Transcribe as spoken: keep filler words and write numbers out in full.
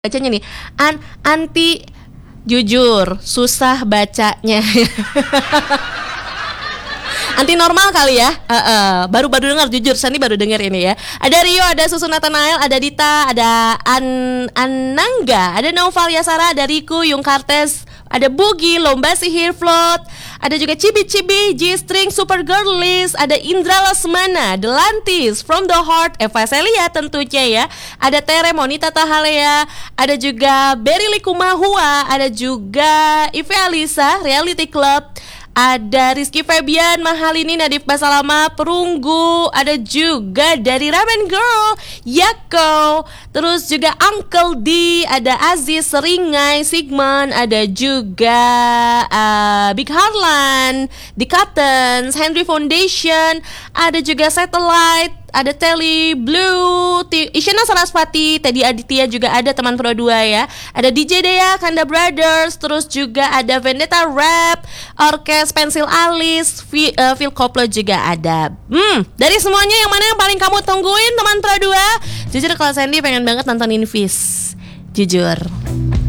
Bacanya nih, an anti jujur, susah bacanya. Anti normal kali ya. Uh, uh, baru baru dengar jujur, Sandi baru dengar ini ya. Ada Rio, ada Susu Nathanael, ada Dita, ada An Anangga, ada Noval Yasara, ada Riku, Yung Kartes, ada Bugi, Lomba Sihir Float, ada juga Cibi Cibi, G-String, Super Girlies, ada Indra Lesmana, Delantis, From the Heart, Eva Celia tentunya ya. Ada Tere, Monita Tahalea, ada juga Berry Likumahua, ada juga Ive Alisa, Reality Club, ada Rizky Febian, Mahalini, Nadif Basalama, Perunggu, ada juga dari Ramen Girl, Yako, terus juga Uncle D, ada Aziz, Seringai, Sigmund, ada juga uh, Big Harlan, The Cuttons, Henry Foundation, ada juga Satellite, ada Telly Blue, T- Isyana Sarasvati, Teddy Aditya juga ada teman Pro dua ya. Ada D J Dea, Kanda Brothers, terus juga ada Vendetta Rap, Orkes Pensil Alis, v- uh, Phil Koplo juga ada. Hmm, dari semuanya yang mana yang paling kamu tungguin teman Pro dua? Jujur kalau Sandy pengen banget nontonin Fizz. Jujur.